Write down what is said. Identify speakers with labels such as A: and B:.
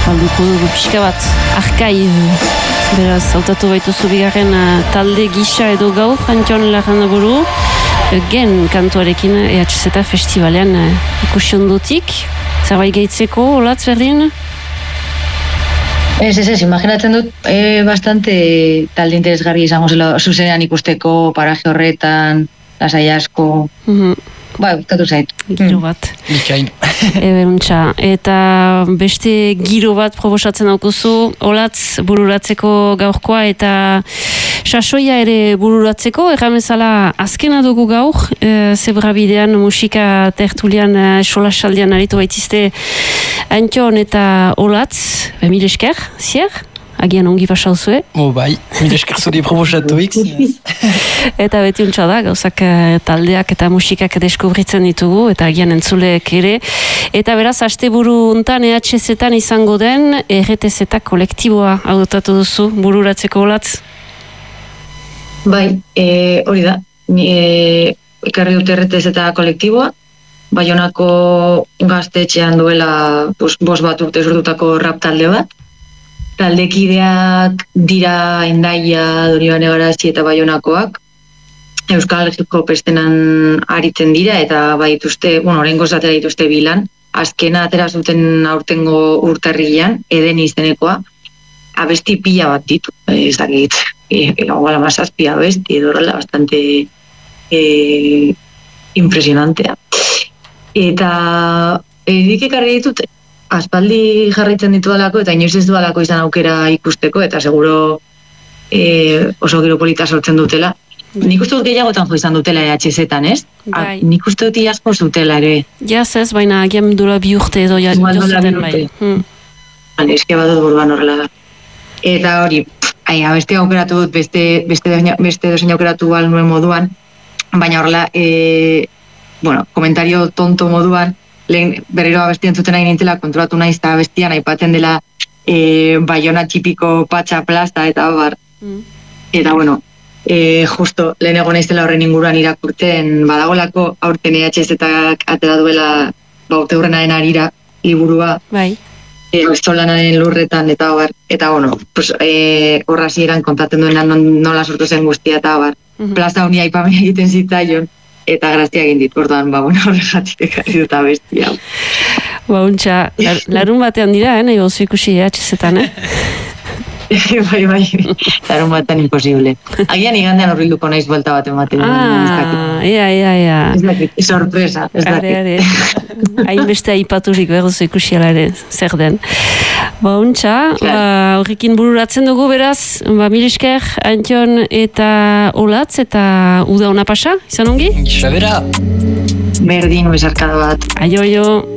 A: Alduko dugu pixka bat, arkaib. Beraz, hautatu baituzu bigarren talde gisa edo gaur, Antxon Larrandaburu, gen kantuarekin EHZ festivalean ikusi ondotik. Zerbait gehitzeko, olatz berdin?
B: Ez, imaginatzen dut bastante talde interesgarri izango zela zuzenean ikusteko paraje horretan, lasai asko. Bukatu zait.
A: Giro bat.
C: Mikain.
A: Eberuntza. Eta beste giro bat proposatzen daukuzu, olatz bururatzeko gaurkoa eta sasoia ere bururatzeko, erramezala azkena dugu gaur, zebrabidean musika tertulian solasaldian aritu baitizte Antxon eta olatz, mil esker, zier? Agian ongi pasauzue.
C: Bai, mil esker zuri proposatuik.
A: Eta beti untsa da, gauzak taldeak eta musikak deskubritzen ditugu, eta agian entzuleek ere. Eta beraz, asteburu untan EHZ-etan izango den, RTZ kolektiboa hautatu duzu, bururatzeko olatz?
B: Bai, hori da. Ekarri dute RTZ kolektiboa, Baionako gaztetxean duela bost bat urte sortutako rap talde bat. Taldekideak dira Hendaia, Doriane Garazi eta Baionakoak. Euskal Hip-Hop estenan aritzen dira eta badituzte, oraingoz atera dituzte bilan. Azkena atera zuten aurtengo urtarrilean, Eden izenekoa, abesti pila bat ditu. Ez dakit, igual amazazpi abesti, edo horrela bastante impresionantea. Eta dik ekarri ditut, aspaldi jarraitzen ditudalako eta inoiz ez dualako izan aukera ikusteko eta seguro oso giro polita sortzen dutela. Nik uste dut gehiagotan jo izan dutela EHZ-etan, ez? Nik uste dut asko zutela ere.
A: Jaz ez, baina agian dula bi urte edo jozuten bai.
B: Eske badut buruan horrela da. Eta hori, beste aukeratu dut, beste dozein aukeratu bal nuen moduan, baina horrela, komentario tonto moduan, lehen berriro abesti entzuten nahi nintzela kontrolatu nahiz eta abestian aipatzen dela Baiona txipiko patxa plasta eta bar. Eta justo lehen egon naizela horren inguruan irakurtzen badagolako aurten EHZ-etak atera duela baute hurrenaren arira liburua.
A: Bai.
B: Zolanaren lurretan eta bar. Eta horra zieran kontatzen duena nola sortu zen guztia eta bar. Plaza honi aipamen egiten zitzaion. Eta grazia egin dit, orduan, horregatik ekarri dut abestia.
A: Untxa, larun batean dira, nahi bozu ikusi EHZ-etan,
B: Bai, larun batean imposible. Agian igandean horrilduko naiz buelta bat ematen.
A: Ia.
B: Sorpresa, ez dakit.
A: Hainbeste aipaturik berduzu ikusi alare, zer den. Untxa, horrekin bururatzen dugu beraz, mil esker, Antxon eta olatz, eta uda ona pasa, izan ongi?
C: Xabera!
B: Berdin, bezarkada bat.
A: Aio.